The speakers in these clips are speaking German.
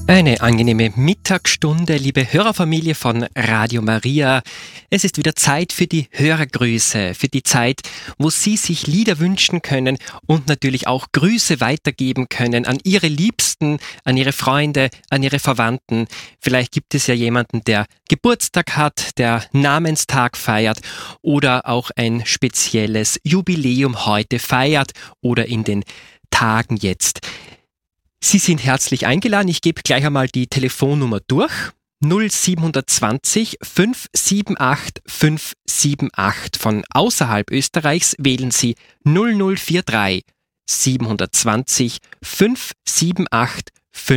Eine angenehme Mittagsstunde, liebe Hörerfamilie von Radio Maria. Es ist wieder Zeit für die Hörergrüße, für die Zeit, wo Sie sich Lieder wünschen können und natürlich auch Grüße weitergeben können an Ihre Liebsten, an Ihre Freunde, an Ihre Verwandten. Vielleicht gibt es ja jemanden, der Geburtstag hat, der Namenstag feiert oder auch ein spezielles Jubiläum heute feiert oder in den Tagen jetzt. Sie sind herzlich eingeladen. Ich gebe gleich einmal die Telefonnummer durch. 0720 578 578. Von außerhalb Österreichs wählen Sie 0043 720 578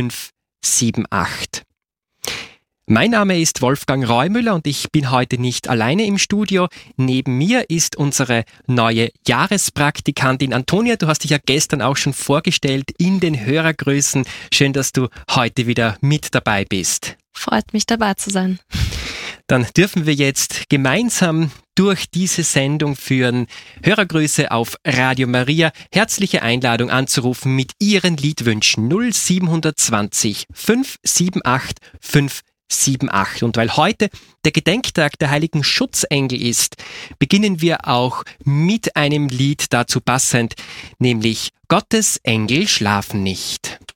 578. Mein Name ist Wolfgang Reumüller und ich bin heute nicht alleine im Studio. Neben mir ist unsere neue Jahrespraktikantin Antonia. Du hast dich ja gestern auch schon vorgestellt in den Hörergrüßen. Schön, dass du heute wieder mit dabei bist. Freut mich, dabei zu sein. Dann dürfen wir jetzt gemeinsam durch diese Sendung führen. Hörergrüße auf Radio Maria. Herzliche Einladung anzurufen mit Ihren Liedwünschen 0720 578 578. Und weil heute der Gedenktag der heiligen Schutzengel ist, beginnen wir auch mit einem Lied dazu passend, nämlich Gottes Engel schlafen nicht.